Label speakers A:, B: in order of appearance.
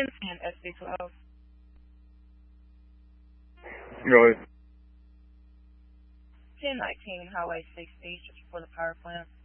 A: 1010 SC12.
B: Go ahead.
A: 1019 Highway 60, just before the power plant.